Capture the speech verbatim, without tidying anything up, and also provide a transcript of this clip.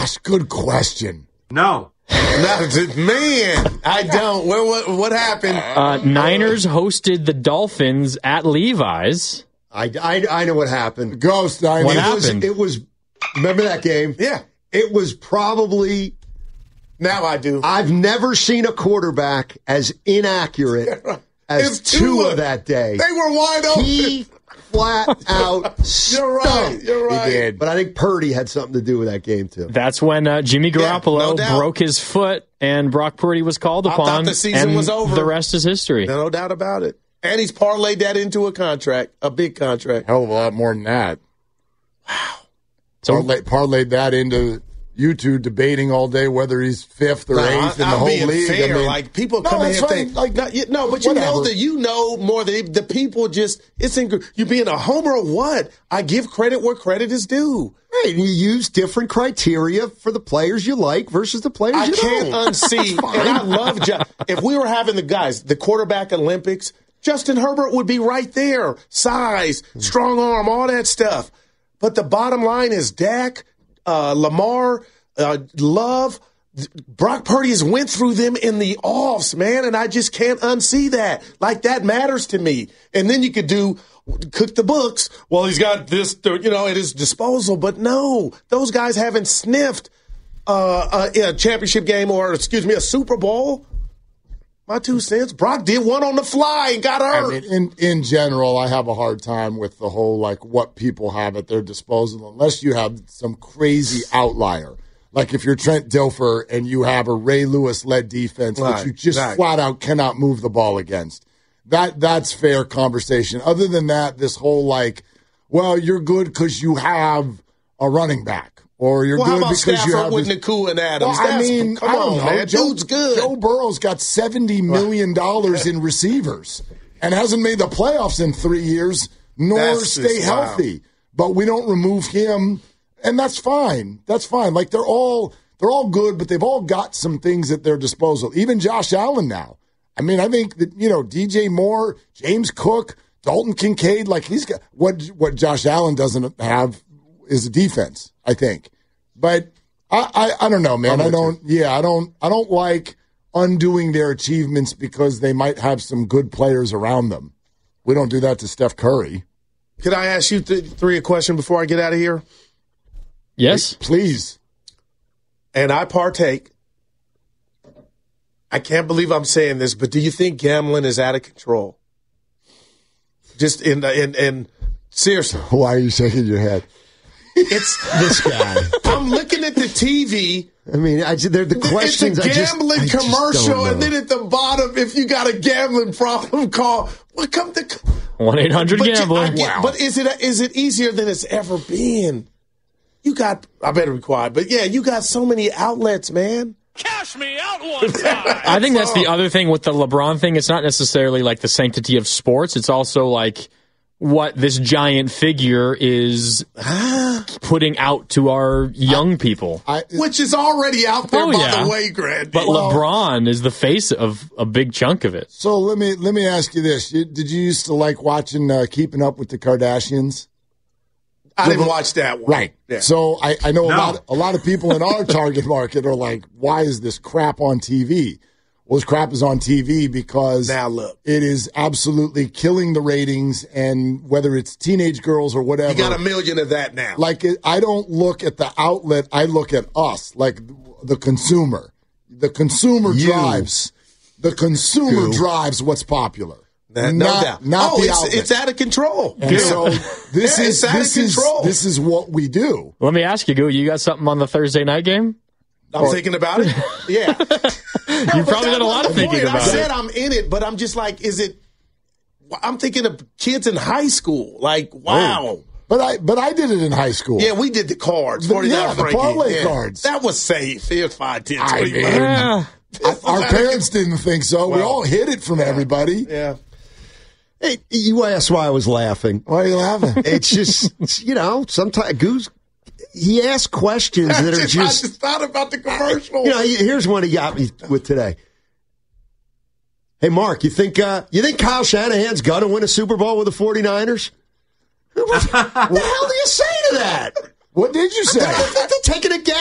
Gosh, good question. No. No, man, I don't. What, what, what happened? Uh, Niners hosted the Dolphins at Levi's. I, I, I know what happened. Ghost, I What mean, happened? It was, it was, remember that game? Yeah. It was probably, Now I do. I've never seen a quarterback as inaccurate as It's Tua Tua. that day. They were wide open. He flat out You're right. stunk. You're right. He did. But I think Purdy had something to do with that game, too. That's when uh, Jimmy Yeah, Garoppolo no doubt. broke his foot and Brock Purdy was called I upon. thought the season and was over. The rest is history. No doubt about it. And he's parlayed that into a contract, a big contract. Hell of a lot more than that. So Parlay, parlayed that into you two debating all day whether he's fifth or No, eighth I, in the I'm whole being league. fair. I mean, like people No, come in that's here fine. think Like, like you, no, but you whatever. know that you know more than the people. Just it's in, you being a homer or what? I give credit where credit is due. Right, and you use different criteria for the players you like versus the players I you can't don't. unsee, and I love. Ju- if we were having the guys, the quarterback Olympics, Justin Herbert would be right there. Size, strong arm, all that stuff. But the bottom line is Dak, uh, Lamar, uh, Love. Brock Purdy has went through them in the offs, man, and I just can't unsee that. Like, that matters to me. And then you could do cook the books. Well, he's got this, you know, at his disposal. But no, those guys haven't sniffed uh, a, a championship game or, excuse me, a Super Bowl. My two cents. Brock did one on the fly and got hurt. I mean, in, in general, I have a hard time with the whole, like, what people have at their disposal, unless you have some crazy outlier. Like if you're Trent Dilfer and you have a Ray Lewis-led defense Right, that you just right. flat out cannot move the ball against. That That's fair conversation. Other than that, this whole, like, well, you're good because you have a running back. Or you're well, how good about because you Stafford have with this- Nakua and Adams? Well, I That's- mean, come I don't on, know. man. Joe, Dude's good. Joe Burrow's got seventy million dollars in receivers and hasn't made the playoffs in three years, nor That's stay just- wow. healthy. But we don't remove him, and that's fine. That's fine. Like, they're all they're all good, but they've all got some things at their disposal. Even Josh Allen now. I mean, I think that, you know, D J Moore, James Cook, Dalton Kincaid, like, he's got what what Josh Allen doesn't have is a defense, I think. But I, I, I don't know, man. I don't. Yeah, I don't. I don't like undoing their achievements because they might have some good players around them. We don't do that to Steph Curry. Could I ask you th- three a question before I get out of here? yes. Please. And I partake. I can't believe I'm saying this, but do you think gambling is out of control? Just in in in seriously, Why are you shaking your head? it's This guy. I'm looking at the T V. I mean, I, they're the questions. It's a I just- gambling I just commercial, don't and know. then at the bottom, if you got a gambling problem, call. What come to? one eight hundred But, you- gambler. I get- Wow. but is it is it easier than it's ever been? You got. I better be quiet. But yeah, you got so many outlets, man. Cash me out one time. I think that's the other thing with the LeBron thing. It's not necessarily like the sanctity of sports. It's also like what this giant figure is putting out to our young people. I, Which is already out there, Oh, by yeah. the way, Grant. But LeBron is the face of a big chunk of it. so let me let me ask you this: you, Did you used to like watching uh, Keeping Up with the Kardashians? I didn't watch that one. Right. Yeah. So I, I know a No. lot a lot of people in our target market are like, why is this crap on T V? Well, this crap is on T V because Now look. it is absolutely killing the ratings, and whether it's teenage girls or whatever. You got a million of that now. Like, it, I don't look at the outlet, I look at us, like the consumer. The consumer You. drives. The consumer Goo. drives what's popular. That- no not, doubt. Not oh, the it's, outlet. it's out of control. And so this Yeah, is it's out of this is control. this is what we do. Let me ask you, Goo, you got something on the Thursday night game? I'm thinking about it. Yeah. You've probably got a lot of thinking Point. about I said it. I'm in it, but I'm just like, is it? I'm thinking of kids in high school. Like, wow. But I but I did it in high school. Yeah, we did the cards. The- forty-nine yeah, the Frankie. parlay Yeah. cards. That was safe. It was five, ten, I twenty mean, bucks. Yeah. I- our parents didn't think so. we Well, all hid it from everybody. Yeah. Hey, you asked why I was laughing. Why are you laughing? It's just, you know, sometimes Goose, he asks questions that are I just, just thought about the commercial. you know, here's one he got me with today. Hey, Mark, you think uh, you think Kyle Shanahan's going to win a Super Bowl with the forty-niners? What the hell do you say to that? What did you say? They're taking a